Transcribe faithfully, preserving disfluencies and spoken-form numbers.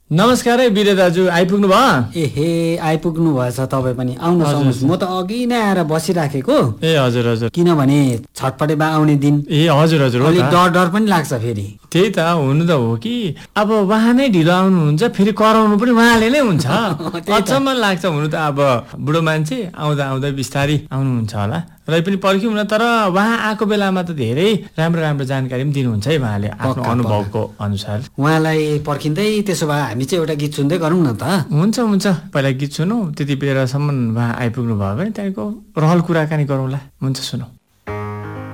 नमस्कार है वीर दाजु, आइपुग्नु भयो? ए हे आइपुग्नु भएछ तपाईँ पनि। आउनुहोस् आउनुहोस्, म त अघि नै आएर बसिराखेको। ए हजुर हजुर, किनभने छटपटे बा आउने दिन। ए हजुर हजुर, अलिक डर डर पनि लाग्छ फेरि। त्यही त, हुनु त हो कि अब उहाँ नै ढिलो आउनुहुन्छ, फेरि कराउनु पनि उहाँले नै हुन्छ। अचम्म लाग्छ हुनु त। अब बुढो मान्छे आउँदा आउँदा बिस्तारी आउनुहुन्छ होला, र पनि पर्ख्यौँ न। तर उहाँ आएको बेलामा त धेरै राम्रो राम्रो जानकारी पनि दिनुहुन्छ है उहाँले, आफ्नो अनुभवको अनुसार। उहाँलाई पर्खिँदै त्यसो भए हामी चाहिँ एउटा गीत सुन्दै गरौँ न त। हुन्छ हुन्छ, पहिला गीत सुनौ, त्यति बेलासम्म उहाँ आइपुग्नु भयो भने त्यहाँको रहल कुराकानी गरौँला। हुन्छ, सुनौ।